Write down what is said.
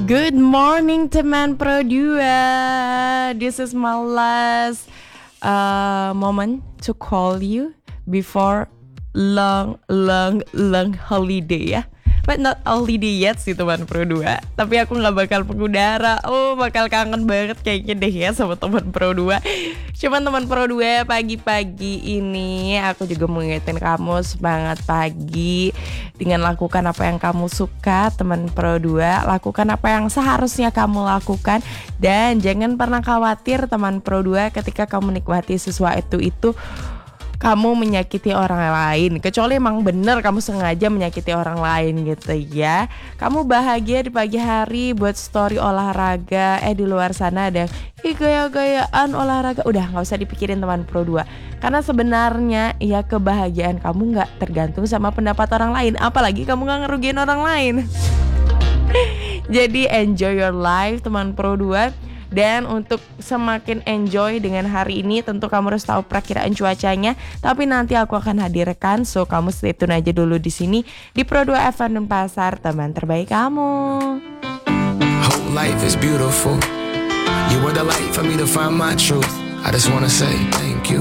Good morning teman Pro 2. This is my last moment to call you before long holiday ya. But not holiday yet sih teman Pro 2. Tapi aku gak bakal mengudara. Bakal kangen banget kayaknya deh ya sama teman Pro 2. Cuman teman Pro 2, pagi-pagi ini aku juga mengingetin kamu semangat pagi dengan lakukan apa yang kamu suka teman Pro 2. Lakukan apa yang seharusnya kamu lakukan. Dan jangan pernah khawatir teman Pro 2 ketika kamu menikmati sesuatu itu kamu menyakiti orang lain, kecuali emang bener kamu sengaja menyakiti orang lain gitu ya. Kamu bahagia di pagi hari buat story olahraga, di luar sana ada gaya-gayaan olahraga, udah gak usah dipikirin teman Pro 2. Karena sebenarnya ya kebahagiaan kamu gak tergantung sama pendapat orang lain, apalagi kamu gak ngerugiin orang lain. Jadi enjoy your life teman Pro 2. Dan untuk semakin enjoy dengan hari ini, tentu kamu harus tahu perakiraan cuacanya. Tapi nanti aku akan hadirkan, so kamu stay tune aja dulu di sini di Pro 2 FM Denpasar, teman terbaik kamu. Whole life is beautiful. You were the light for me to find my truth. I just wanna say thank you.